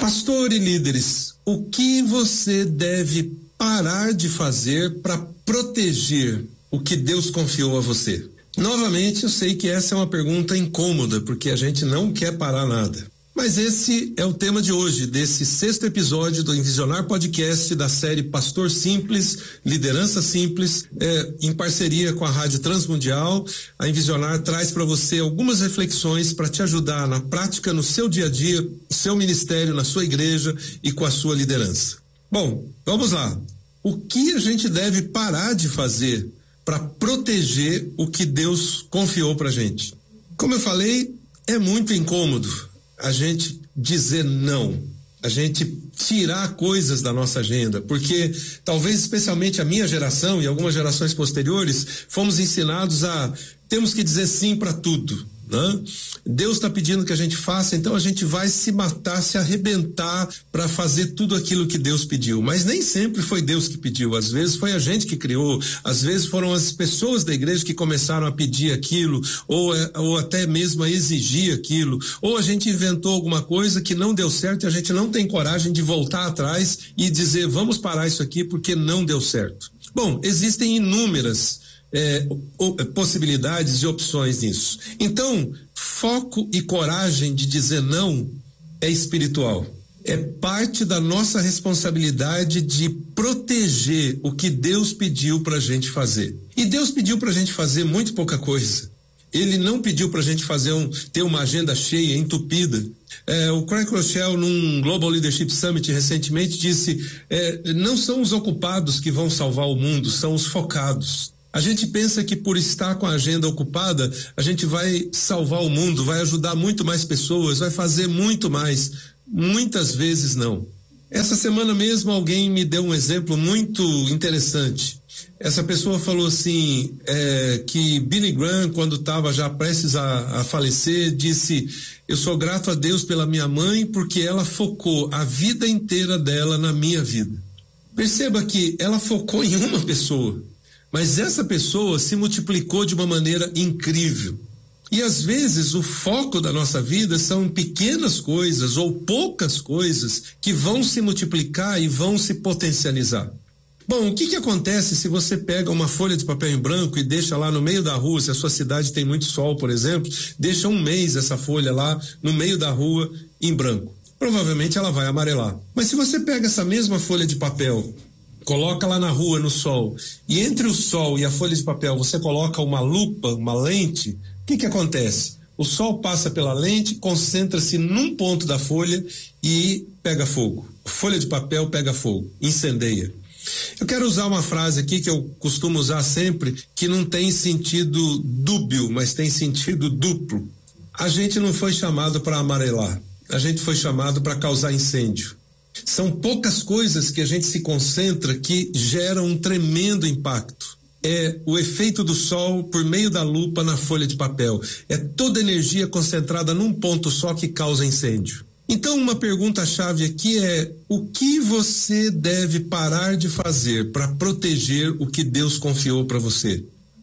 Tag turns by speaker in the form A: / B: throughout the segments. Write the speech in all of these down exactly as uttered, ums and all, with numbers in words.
A: Pastor e líderes, o que você deve parar de fazer para proteger o que Deus confiou a você? Novamente, eu sei que essa é uma pergunta incômoda, porque a gente não quer parar nada. Mas esse é o tema de hoje, desse sexto episódio do Envisionar Podcast da série Pastor Simples, Liderança Simples, é, em parceria com a Rádio Transmundial. A Envisionar traz para você algumas reflexões para te ajudar na prática, no seu dia a dia, no seu ministério, na sua igreja e com a sua liderança. Bom, vamos lá. O que a gente deve parar de fazer para proteger o que Deus confiou para a gente? Como eu falei, é muito incômodo a gente dizer não, a gente tirar coisas da nossa agenda, porque talvez especialmente a minha geração e algumas gerações posteriores fomos ensinados a temos que dizer sim para tudo, né? Deus está pedindo que a gente faça, então a gente vai se matar, se arrebentar para fazer tudo aquilo que Deus pediu, mas nem sempre foi Deus que pediu, às vezes foi a gente que criou, às vezes foram as pessoas da igreja que começaram a pedir aquilo, ou, ou até mesmo a exigir aquilo, ou a gente inventou alguma coisa que não deu certo e a gente não tem coragem de voltar atrás e dizer vamos parar isso aqui porque não deu certo. Bom, existem inúmeras É, possibilidades e opções nisso. Então, foco e coragem de dizer não é espiritual. É parte da nossa responsabilidade de proteger o que Deus pediu pra gente fazer. E Deus pediu pra gente fazer muito pouca coisa. Ele não pediu pra gente fazer um, ter uma agenda cheia, entupida. É, o Craig Rochelle, num Global Leadership Summit recentemente, disse, é, não são os ocupados que vão salvar o mundo, são os focados. A gente pensa que por estar com a agenda ocupada, a gente vai salvar o mundo, vai ajudar muito mais pessoas, vai fazer muito mais. Muitas vezes não. Essa semana mesmo alguém me deu um exemplo muito interessante. Essa pessoa falou assim, é, que Billy Graham, quando estava já prestes a, a falecer, disse, eu sou grato a Deus pela minha mãe porque ela focou a vida inteira dela na minha vida. Perceba que ela focou em uma pessoa. Mas essa pessoa se multiplicou de uma maneira incrível. E às vezes o foco da nossa vida são pequenas coisas ou poucas coisas que vão se multiplicar e vão se potencializar. Bom, o que que acontece se você pega uma folha de papel em branco e deixa lá no meio da rua, se a sua cidade tem muito sol, por exemplo, deixa um mês essa folha lá no meio da rua em branco? Provavelmente ela vai amarelar. Mas se você pega essa mesma folha de papel, coloca lá na rua, no sol, e entre o sol e a folha de papel você coloca uma lupa, uma lente, o que que acontece? O sol passa pela lente, concentra-se num ponto da folha e pega fogo. A folha de papel pega fogo, incendeia. Eu quero usar uma frase aqui que eu costumo usar sempre, que não tem sentido dúbio, mas tem sentido duplo. A gente não foi chamado para amarelar, a gente foi chamado para causar incêndio. São poucas coisas que a gente se concentra que geram um tremendo impacto. É o efeito do sol por meio da lupa na folha de papel. É toda energia concentrada num ponto só que causa incêndio. Então, uma pergunta-chave aqui é: o que você deve parar de fazer para proteger o que Deus confiou para você?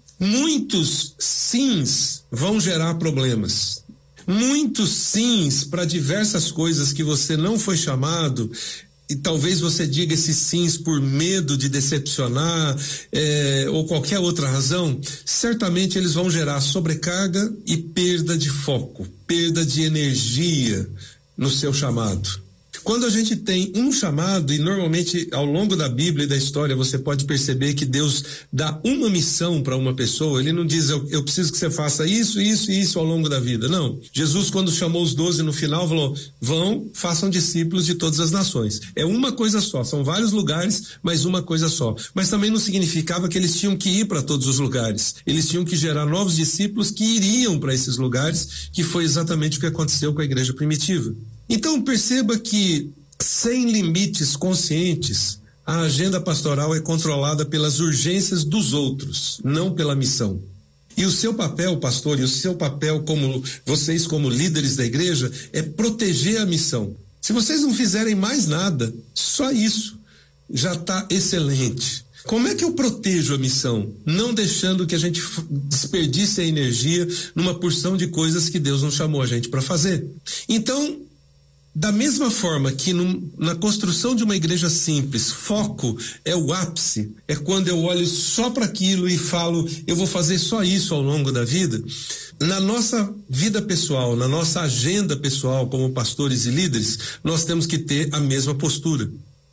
A: Muitos sims vão gerar problemas. Muitos sims para diversas coisas que você não foi chamado, e talvez você diga esses sims por medo de decepcionar, é, ou qualquer outra razão, certamente eles vão gerar sobrecarga e perda de foco, perda de energia no seu chamado. Quando a gente tem um chamado, e normalmente ao longo da Bíblia e da história você pode perceber que Deus dá uma missão para uma pessoa, ele não diz eu, eu preciso que você faça isso, isso e isso ao longo da vida, não. Jesus, quando chamou os doze no final, falou, vão, façam discípulos de todas as nações. É uma coisa só, são vários lugares, mas uma coisa só. Mas também não significava que eles tinham que ir para todos os lugares, eles tinham que gerar novos discípulos que iriam para esses lugares, que foi exatamente o que aconteceu com a igreja primitiva. Então perceba que, sem limites conscientes, a agenda pastoral é controlada pelas urgências dos outros, não pela missão. E o seu papel, pastor, e o seu papel como vocês como líderes da igreja é proteger a missão. Se vocês não fizerem mais nada, só isso já está excelente. Como é que eu protejo a missão? Não deixando que a gente desperdice a energia numa porção de coisas que Deus não chamou a gente para fazer. Então, Da mesma forma que num, na construção de uma igreja simples, foco é o ápice, é quando eu olho só para aquilo e falo, eu vou fazer só isso ao longo da vida. Na nossa vida pessoal, na nossa agenda pessoal como pastores e líderes, nós temos que ter a mesma postura.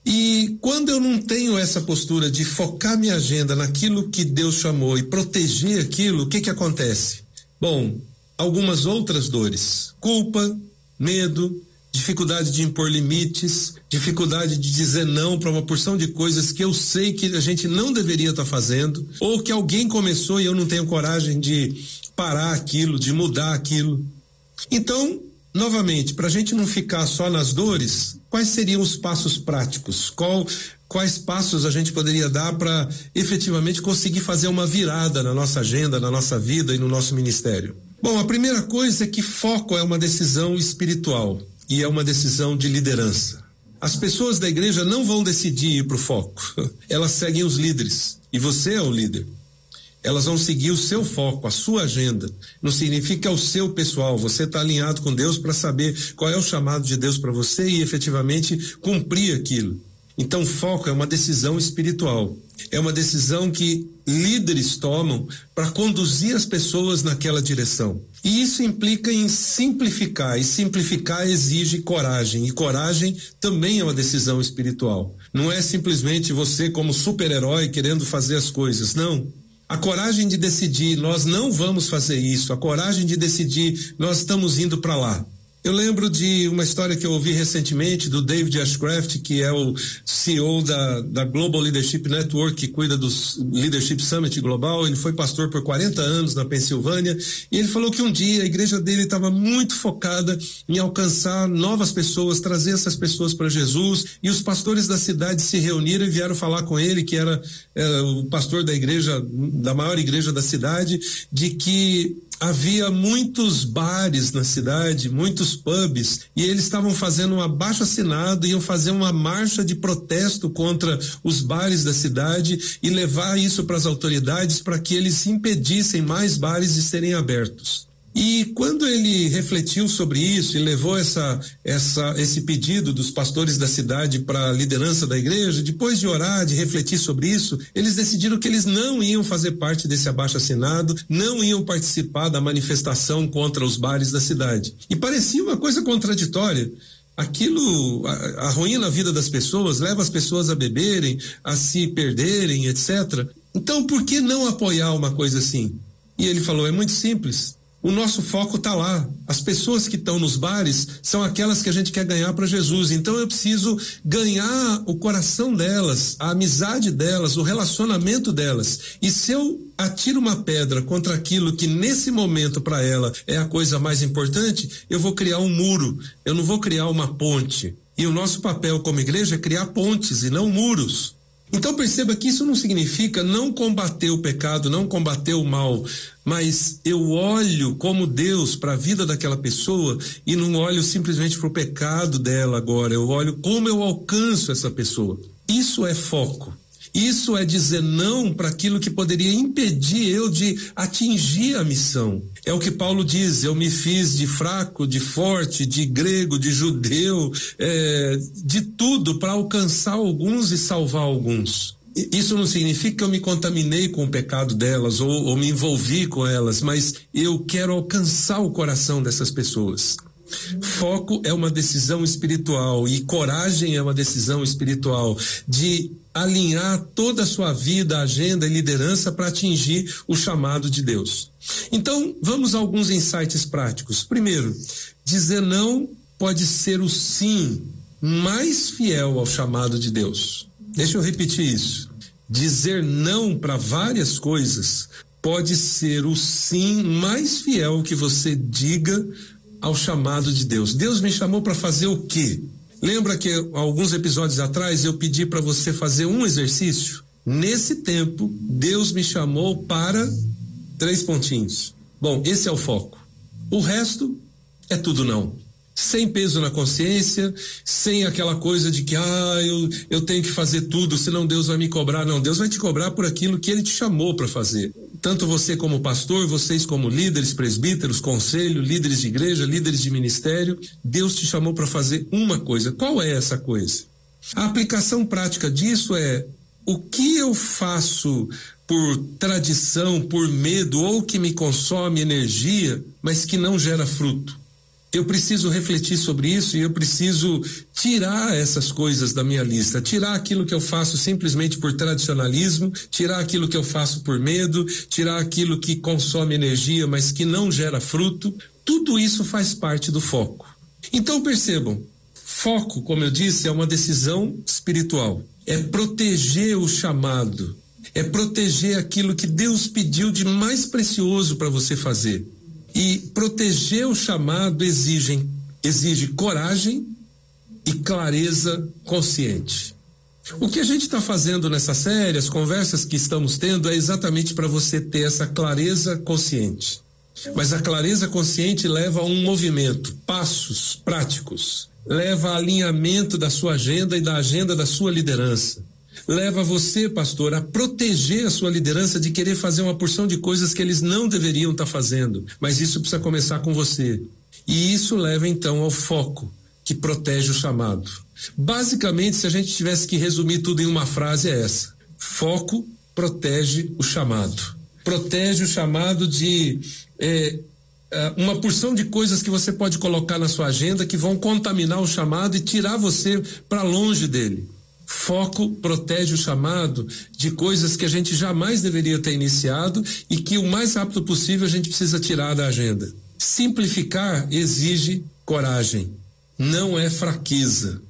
A: E quando eu não tenho essa postura de focar minha agenda naquilo que Deus chamou e proteger aquilo, o que que acontece? Bom, algumas outras dores, culpa, medo, dificuldade de impor limites, dificuldade de dizer não para uma porção de coisas que eu sei que a gente não deveria estar tá fazendo, ou que alguém começou e eu não tenho coragem de parar aquilo, de mudar aquilo. Então, novamente, para a gente não ficar só nas dores, quais seriam os passos práticos? Qual, quais passos a gente poderia dar para efetivamente conseguir fazer uma virada na nossa agenda, na nossa vida e no nosso ministério? Bom, a primeira coisa é que foco é uma decisão espiritual e é uma decisão de liderança. As pessoas da igreja não vão decidir ir para o foco, elas seguem os líderes e você é o líder. Elas vão seguir o seu foco, a sua agenda. Não significa o seu pessoal. Você está alinhado com Deus para saber qual é o chamado de Deus para você e efetivamente cumprir aquilo. Então, foco é uma decisão espiritual. É uma decisão que líderes tomam para conduzir as pessoas naquela direção. E isso implica em simplificar. E simplificar exige coragem. E coragem também é uma decisão espiritual. Não é simplesmente você como super-herói querendo fazer as coisas. Não. A coragem de decidir, nós não vamos fazer isso. A coragem de decidir, nós estamos indo para lá. Eu lembro de uma história que eu ouvi recentemente do David Ashcraft, que é o C E O da, da Global Leadership Network, que cuida do Leadership Summit Global. Ele foi pastor por quarenta anos na Pensilvânia e ele falou que um dia a igreja dele estava muito focada em alcançar novas pessoas, trazer essas pessoas para Jesus, e os pastores da cidade se reuniram e vieram falar com ele, que era, era o pastor da igreja, da maior igreja da cidade, de que havia muitos bares na cidade, muitos pubs, e eles estavam fazendo um abaixo-assinado, iam fazer uma marcha de protesto contra os bares da cidade e levar isso para as autoridades para que eles impedissem mais bares de serem abertos. E quando ele refletiu sobre isso e levou essa, essa, esse pedido dos pastores da cidade para a liderança da igreja, depois de orar, de refletir sobre isso, eles decidiram que eles não iam fazer parte desse abaixo-assinado, não iam participar da manifestação contra os bares da cidade. E parecia uma coisa contraditória. Aquilo arruína a vida das pessoas, leva as pessoas a beberem, a se perderem, etcétera. Então, por que não apoiar uma coisa assim? E ele falou, é muito simples. O nosso foco está lá. As pessoas que estão nos bares são aquelas que a gente quer ganhar para Jesus. Então eu preciso ganhar o coração delas, a amizade delas, o relacionamento delas. E se eu atiro uma pedra contra aquilo que nesse momento para ela é a coisa mais importante, eu vou criar um muro. Eu não vou criar uma ponte. E o nosso papel como igreja é criar pontes e não muros. Então perceba que isso não significa não combater o pecado, não combater o mal, mas eu olho como Deus para a vida daquela pessoa e não olho simplesmente para o pecado dela agora, eu olho como eu alcanço essa pessoa. Isso é foco. Isso é dizer não para aquilo que poderia impedir eu de atingir a missão. É o que Paulo diz, eu me fiz de fraco, de forte, de grego, de judeu, é, de tudo para alcançar alguns e salvar alguns. Isso não significa que eu me contaminei com o pecado delas ou, ou me envolvi com elas, mas eu quero alcançar o coração dessas pessoas. Foco é uma decisão espiritual e coragem é uma decisão espiritual de alinhar toda a sua vida, agenda e liderança para atingir o chamado de Deus. Então, vamos a alguns insights práticos. Primeiro, dizer não pode ser o sim mais fiel ao chamado de Deus. Deixa eu repetir isso. Dizer não para várias coisas pode ser o sim mais fiel que você diga ao chamado de Deus. Deus me chamou para fazer o quê? Lembra que alguns episódios atrás eu pedi para você fazer um exercício? Nesse tempo, Deus me chamou para três pontinhos. Bom, esse é o foco. O resto é tudo não. sem peso na consciência, sem aquela coisa de que, ah, eu, eu tenho que fazer tudo, senão Deus vai me cobrar. Não, Deus vai te cobrar por aquilo que Ele te chamou para fazer. Tanto você como pastor, vocês como líderes, presbíteros, conselho, líderes de igreja, líderes de ministério, Deus te chamou para fazer uma coisa. Qual é essa coisa? A aplicação prática disso é: o que eu faço por tradição, por medo, ou que me consome energia, mas que não gera fruto? Eu preciso refletir sobre isso e eu preciso tirar essas coisas da minha lista, tirar aquilo que eu faço simplesmente por tradicionalismo, tirar aquilo que eu faço por medo, tirar aquilo que consome energia, mas que não gera fruto. Tudo isso faz parte do foco. Então percebam, foco, como eu disse, é uma decisão espiritual. É proteger o chamado, é proteger aquilo que Deus pediu de mais precioso para você fazer. E proteger o chamado exige, exige coragem e clareza consciente. O que a gente está fazendo nessa série, as conversas que estamos tendo, é exatamente para você ter essa clareza consciente. Mas a clareza consciente leva a um movimento, passos práticos, leva a alinhamento da sua agenda e da agenda da sua liderança. Leva você, pastor, a proteger a sua liderança de querer fazer uma porção de coisas que eles não deveriam estar fazendo. Mas isso precisa começar com você. E isso leva então ao foco, que protege o chamado. Basicamente, se a gente tivesse que resumir tudo em uma frase, é essa: foco protege o chamado. Protege o chamado de é, uma porção de coisas que você pode colocar na sua agenda que vão contaminar o chamado e tirar você para longe dele. Foco protege o chamado de coisas que a gente jamais deveria ter iniciado e que o mais rápido possível a gente precisa tirar da agenda. Simplificar exige coragem, não é fraqueza.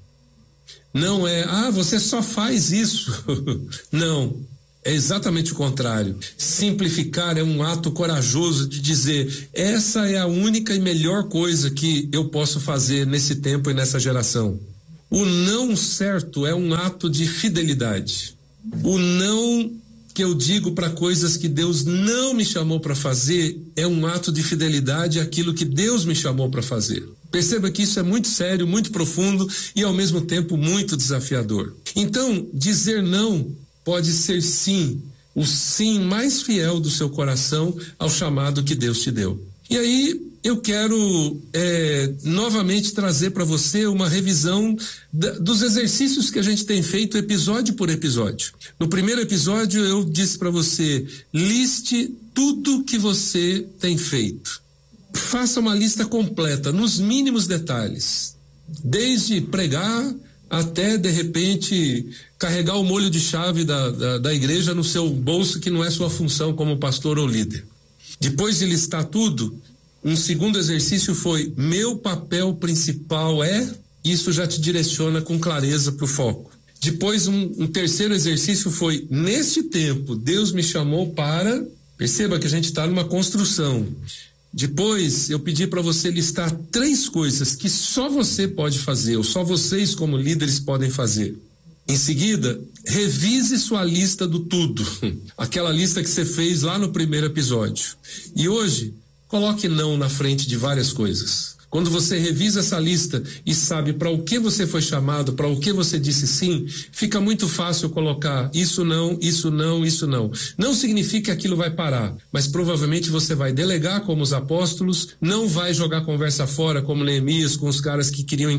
A: Não é, ah, você só faz isso. Não, é exatamente o contrário. Simplificar é um ato corajoso de dizer: essa é a única e melhor coisa que eu posso fazer nesse tempo e nessa geração. O não certo é um ato de fidelidade. O não que eu digo para coisas que Deus não me chamou para fazer é um ato de fidelidade àquilo que Deus me chamou para fazer. Perceba que isso é muito sério, muito profundo e ao mesmo tempo muito desafiador. Então, dizer não pode ser sim, o sim mais fiel do seu coração ao chamado que Deus te deu. E aí, eu quero é, novamente trazer para você uma revisão da, dos exercícios que a gente tem feito episódio por episódio. No primeiro episódio eu disse para você: liste tudo que você tem feito. Faça uma lista completa, nos mínimos detalhes. Desde pregar até, de repente, carregar o molho de chave da, da, da igreja no seu bolso, que não é sua função como pastor ou líder. Depois de listar tudo, um segundo exercício foi: meu papel principal é... Isso já te direciona com clareza para o foco. Depois, um, um terceiro exercício foi: neste tempo, Deus me chamou para... Perceba que a gente está numa construção. Depois, eu pedi para você listar três coisas que só você pode fazer, ou só vocês como líderes podem fazer. Em seguida, revise sua lista do tudo. Aquela lista que você fez lá no primeiro episódio. E hoje, coloque não na frente de várias coisas. Quando você revisa essa lista e sabe para o que você foi chamado, para o que você disse sim, fica muito fácil colocar isso não, isso não, isso não. Não significa que aquilo vai parar, mas provavelmente você vai delegar como os apóstolos, não vai jogar conversa fora como Neemias com os caras que queriam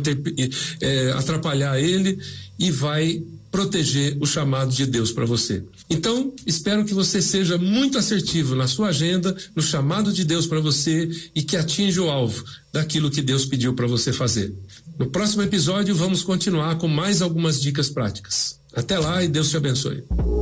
A: é, atrapalhar ele, e vai proteger o chamado de Deus para você. Então, espero que você seja muito assertivo na sua agenda, no chamado de Deus para você, e que atinja o alvo daquilo que Deus pediu para você fazer. No próximo episódio, vamos continuar com mais algumas dicas práticas. Até lá e Deus te abençoe.